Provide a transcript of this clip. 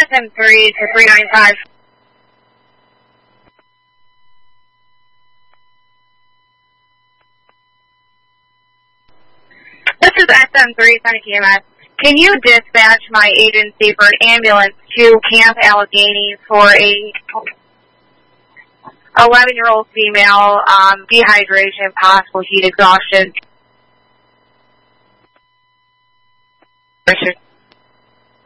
SM3 to 395. This is SM3, Sonic EMS. Can you dispatch my agency for an ambulance to Camp Allegheny for a 11-year-old female, dehydration, possible heat exhaustion? Richard.